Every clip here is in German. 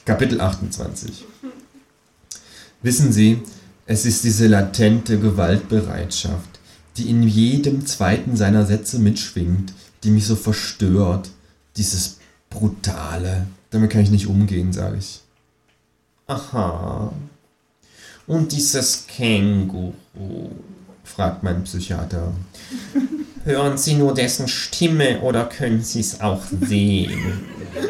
Kapitel 28. Wissen Sie, es ist diese latente Gewaltbereitschaft, die in jedem zweiten seiner Sätze mitschwingt, die mich so verstört. Dieses Brutale. Damit kann ich nicht umgehen, sage ich. Aha. Und dieses Känguru, fragt mein Psychiater. Hören Sie nur dessen Stimme oder können Sie es auch sehen?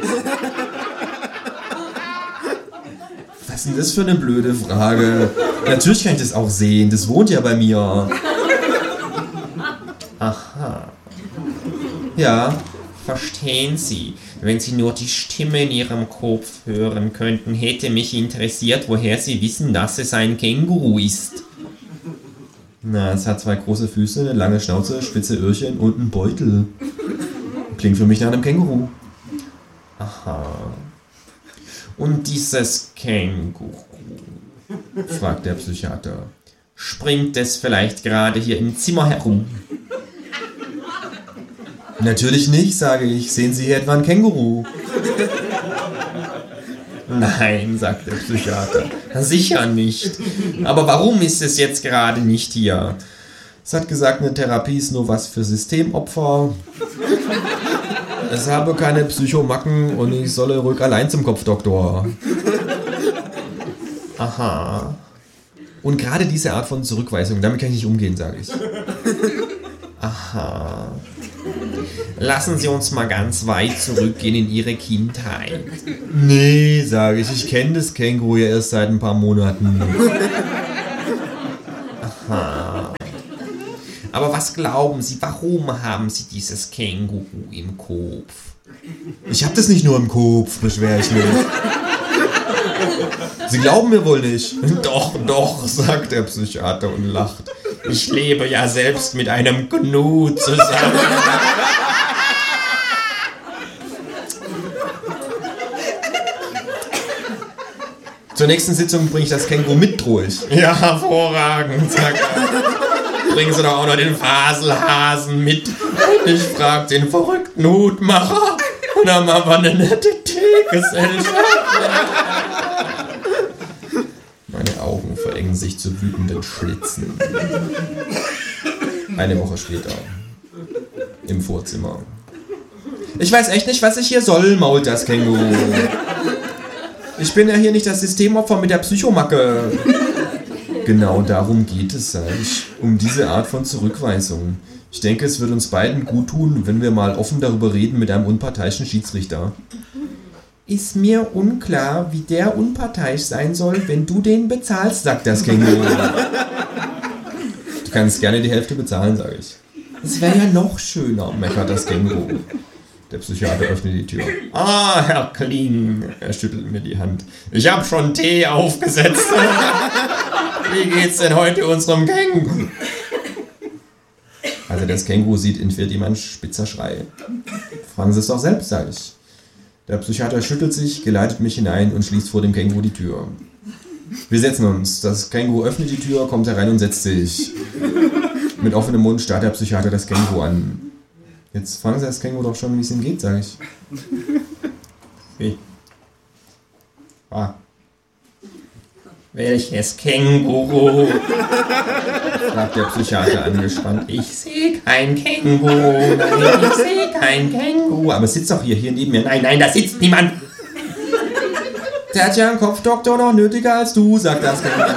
Was ist denn das für eine blöde Frage? Natürlich kann ich das auch sehen, das wohnt ja bei mir. Aha. Ja, verstehen Sie. Wenn Sie nur die Stimme in Ihrem Kopf hören könnten, hätte mich interessiert, woher Sie wissen, dass es ein Känguru ist. Na, es hat 2 große Füße, eine lange Schnauze, spitze Öhrchen und einen Beutel. Klingt für mich nach einem Känguru. Aha. Und dieses Känguru, fragt der Psychiater, springt es vielleicht gerade hier im Zimmer herum? Natürlich nicht, sage ich. Sehen Sie hier etwa ein Känguru? Nein, sagt der Psychiater. Sicher nicht. Aber warum ist es jetzt gerade nicht hier? Es hat gesagt, eine Therapie ist nur was für Systemopfer. Es habe keine Psychomacken und ich solle ruhig allein zum Kopfdoktor. Aha. Und gerade diese Art von Zurückweisung, damit kann ich nicht umgehen, sage ich. Aha. Lassen Sie uns mal ganz weit zurückgehen in Ihre Kindheit. Nee, sage ich kenne das Känguru ja erst seit ein paar Monaten. Aha. Aber was glauben Sie, warum haben Sie dieses Känguru im Kopf? Ich habe das nicht nur im Kopf, beschwere ich mich. Sie glauben mir wohl nicht. Doch, doch, sagt der Psychiater und lacht. Ich lebe ja selbst mit einem Gnu zusammen. Zur nächsten Sitzung bringe ich das Känguru mit durch. Ja, hervorragend, sagt er. Bringen Sie doch auch noch den Faselhasen mit. Ich frag den verrückten Hutmacher. Und dann machen wir eine nette Teegesellschaft. Meine Augen verengen sich zu wütenden Schlitzen. Eine Woche später. Im Vorzimmer. Ich weiß echt nicht, was ich hier soll, mault das Känguru. Ich bin ja hier nicht das Systemopfer mit der Psychomacke. Genau darum geht es, sag ich. Um diese Art von Zurückweisung. Ich denke, es wird uns beiden gut tun, wenn wir mal offen darüber reden mit einem unparteiischen Schiedsrichter. Ist mir unklar, wie der unparteiisch sein soll, wenn du den bezahlst, sagt das Känguru. Du kannst gerne die Hälfte bezahlen, sage ich. Es wäre ja noch schöner, meckert das Känguru. Der Psychiater öffnet die Tür. Ah, Herr Kling, er schüttelt mir die Hand. Ich habe schon Tee aufgesetzt. Wie geht's denn heute unserem Känguru? Also das Känguru sieht, entfährt ihm ein spitzer Schrei. Fragen Sie es doch selbst, sage ich. Der Psychiater schüttelt sich, geleitet mich hinein und schließt vor dem Känguru die Tür. Wir setzen uns. Das Känguru öffnet die Tür, kommt herein und setzt sich. Mit offenem Mund starrt der Psychiater das Känguru an. Jetzt fragen Sie das Känguru doch schon, wie es ihm geht, sage ich. Wie? Ah. Welches Känguru? Fragt der Psychiater angespannt. Ich sehe kein Känguru. Nein, ich sehe kein Känguru. Aber es sitzt doch hier neben mir. Nein, da sitzt niemand. Der hat ja einen Kopfdoktor noch nötiger als du, sagt das Känguru.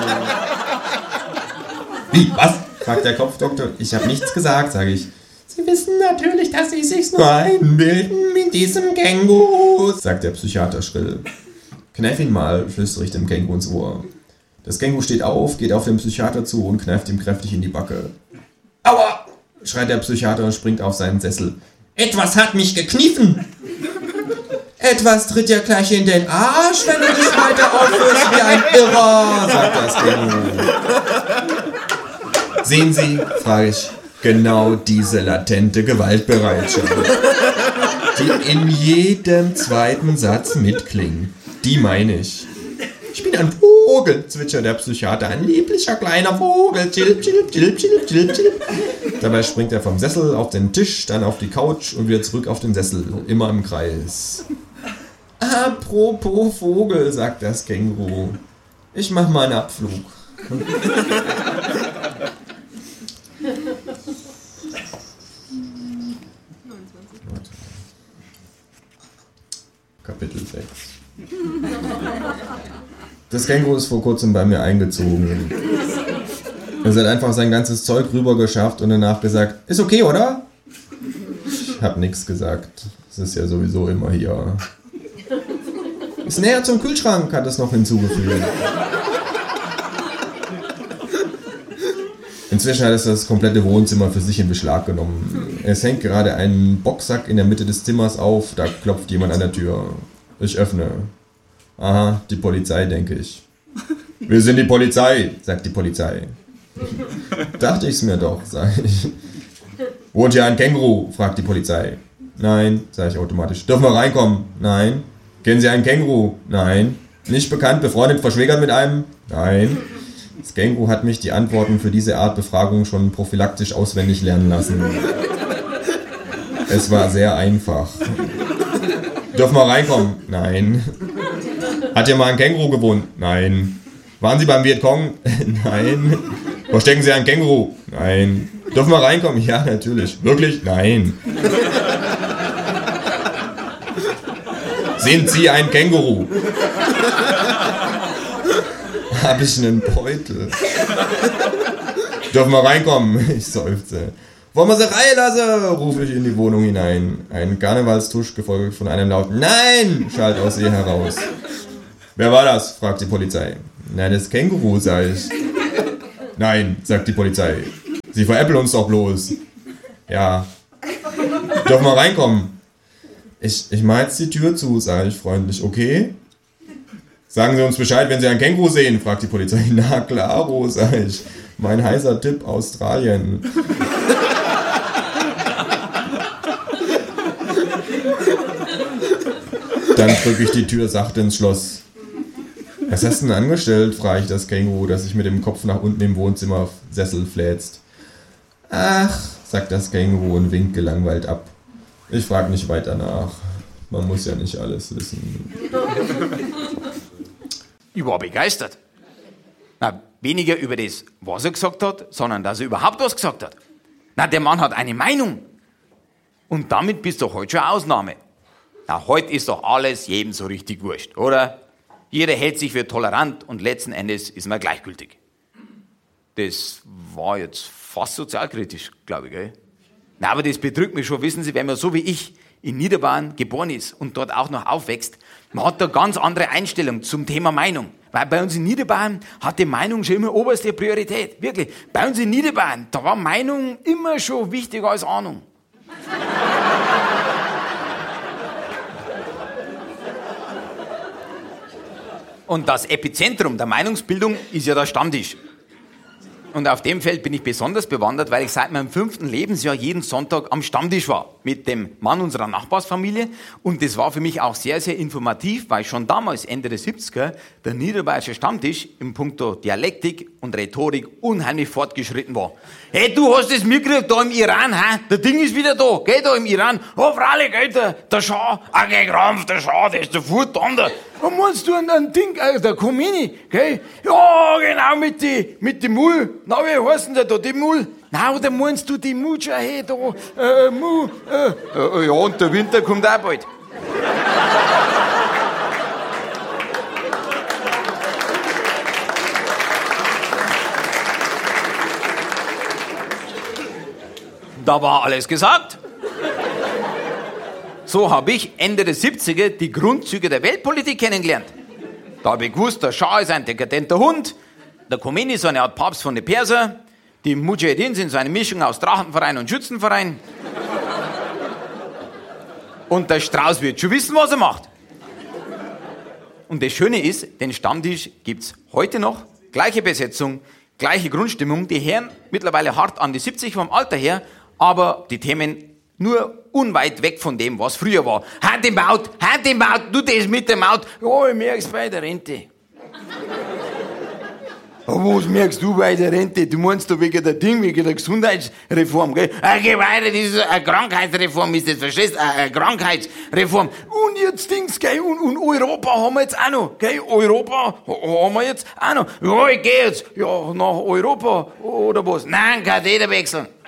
Wie, was? Fragt der Kopfdoktor. Ich habe nichts gesagt, sage ich. Sie wissen natürlich, dass Sie sich's nur einbilden mit diesem Känguru, sagt der Psychiater schrill. Kneif ihn mal, flüstere ich dem Känguru ins Ohr. Das Känguru steht auf, geht auf den Psychiater zu und kneift ihm kräftig in die Backe. Aua! Schreit der Psychiater und springt auf seinen Sessel. Etwas hat mich gekniffen! Etwas tritt dir gleich in den Arsch, wenn du dich weiter aufführst wie ein Irrer, sagt das Känguru. Sehen Sie, frage ich. Genau diese latente Gewaltbereitschaft, die in jedem zweiten Satz mitklingt, die meine ich. Ich bin ein Vogel, zwitschert der Psychiater, ein lieblicher kleiner Vogel, chilp, chilp, chilp, chilp, chilp, chilp. Dabei springt er vom Sessel auf den Tisch, dann auf die Couch und wieder zurück auf den Sessel, immer im Kreis. Apropos Vogel, sagt das Känguru. Ich mach mal einen Abflug. Kapitel 6. Das Känguru ist vor kurzem bei mir eingezogen. Es hat einfach sein ganzes Zeug rüber geschafft und danach gesagt, ist okay, oder? Ich hab nix gesagt. Es ist ja sowieso immer hier. Ist näher zum Kühlschrank, hat es noch hinzugefügt. Inzwischen hat es das komplette Wohnzimmer für sich in Beschlag genommen. Es hängt gerade ein Boxsack in der Mitte des Zimmers auf, da klopft jemand an der Tür. Ich öffne. Aha, die Polizei, denke ich. Wir sind die Polizei, sagt die Polizei. Dachte ich's mir doch, sag ich. Wohnt hier ein Känguru, fragt die Polizei. Nein, sage ich automatisch. Dürfen wir reinkommen? Nein. Kennen Sie einen Känguru? Nein. Nicht bekannt, befreundet, verschwägert mit einem? Nein. Das Känguru hat mich die Antworten für diese Art Befragung schon prophylaktisch auswendig lernen lassen. Es war sehr einfach. Dürfen wir reinkommen? Nein. Hat hier mal ein Känguru gewohnt? Nein. Waren Sie beim Vietcong? Nein. Verstecken Sie ein Känguru? Nein. Dürfen wir reinkommen? Ja, natürlich. Wirklich? Nein. Sind Sie ein Känguru? Habe ich einen Beutel? Dürfen wir reinkommen? Ich seufze. Wollen wir sie reinlassen? Rufe ich in die Wohnung hinein. Ein Karnevalstusch gefolgt von einem lauten Nein! Schallt aus ihr heraus. Wer war das? Fragt die Polizei. Nein, das Känguru, sag ich. Nein, sagt die Polizei. Sie veräppeln uns doch bloß. Ja. Dürfen wir reinkommen? Ich mach jetzt die Tür zu, sage ich freundlich. Okay? Sagen Sie uns Bescheid, wenn Sie ein Känguru sehen, fragt die Polizei. Na klaro, sag ich. Mein heißer Tipp, Australien. Dann drücke ich die Tür sachte ins Schloss. Was hast du denn angestellt, frage ich das Känguru, das sich mit dem Kopf nach unten im Wohnzimmersessel fläzt. Ach, sagt das Känguru und winkt gelangweilt ab. Ich frage nicht weiter nach. Man muss ja nicht alles wissen. Ich war begeistert. Na, weniger über das, was er gesagt hat, sondern dass er überhaupt was gesagt hat. Na, der Mann hat eine Meinung. Und damit bist du heute schon Ausnahme. Na, heute ist doch alles jedem so richtig wurscht, oder? Jeder hält sich für tolerant und letzten Endes ist man gleichgültig. Das war jetzt fast sozialkritisch, glaube ich, gell? Na, aber das bedrückt mich schon. Wissen Sie, wenn man so wie ich in Niederbayern geboren ist und dort auch noch aufwächst, man hat da ganz andere Einstellung zum Thema Meinung. Weil bei uns in Niederbayern hat die Meinung schon immer oberste Priorität. Wirklich. Bei uns in Niederbayern, da war Meinung immer schon wichtiger als Ahnung. Und das Epizentrum der Meinungsbildung ist ja der Stammtisch. Und auf dem Feld bin ich besonders bewandert, weil ich seit meinem 5. Lebensjahr jeden Sonntag am Stammtisch war. Mit dem Mann unserer Nachbarsfamilie. Und das war für mich auch sehr, sehr informativ, weil schon damals, Ende der 70er, der niederbayerische Stammtisch im Punkto Dialektik und Rhetorik unheimlich fortgeschritten war. Hey, du hast das mitgekriegt, da im Iran, hä? Der Ding ist wieder da, gell, da im Iran. Oh, freilich, gell, der Schah, geh Krampf, der Schah, der ist der Furt da. Und meinst du ein Ding, der Khomeini, gell? Ja, genau, mit dem Mull. Na, wie heißt denn der da, die Mull? Na, oder meinst du die Mujahid, ja, und der Winter kommt auch bald. Da war alles gesagt. So habe ich Ende der 70er die Grundzüge der Weltpolitik kennengelernt. Da habe ich gewusst, der Schah ist ein dekadenter Hund, der Khomeini ist so eine Art Papst von den Perser, die Mujahedin sind so eine Mischung aus Drachenverein und Schützenverein. Und der Strauß wird schon wissen, was er macht. Und das Schöne ist, den Stammtisch gibt's heute noch, gleiche Besetzung, gleiche Grundstimmung, die Herren mittlerweile hart an die 70 vom Alter her, aber die Themen nur unweit weg von dem, was früher war. Hand im Maut, du das mit der Maut. Ja, ich merk's bei der Rente. Aber was merkst du bei der Rente? Du meinst da wegen der wegen der Gesundheitsreform, gell? Geh weiter, das ist eine Krankheitsreform, ist das, verstehst? Eine Krankheitsreform. Und jetzt Dings, gell? Und Europa haben wir jetzt auch noch, gell? Europa haben wir jetzt auch noch. Ja, ich geh jetzt. Ja, nach Europa, oder was? Nein, Katheter wechseln.